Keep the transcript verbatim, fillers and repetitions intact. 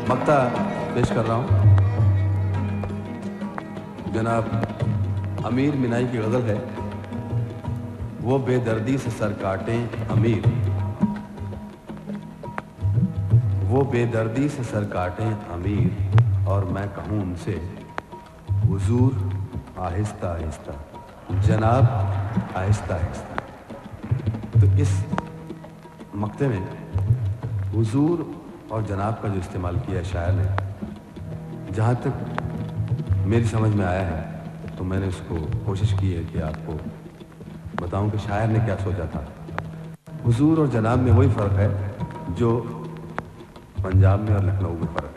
मक्ता पेश कर रहा हूं। जनाब अमीर मिनाई की गजल है, वो बेदर्दी से सर काटें अमीर, वो बेदर्दी से सर काटें अमीर, और मैं कहूं उनसे हुजूर आहिस्ता आहिस्ता, जनाब आहिस्ता आहिस्ता। तो इस मक्ते में हुजूर और जनाब का जो इस्तेमाल किया शायर ने, जहाँ तक मेरी समझ में आया है, तो मैंने उसको कोशिश की है कि आपको बताऊं कि शायर ने क्या सोचा था। हुजूर और जनाब में वही फ़र्क है जो पंजाब में और लखनऊ में फ़र्क है।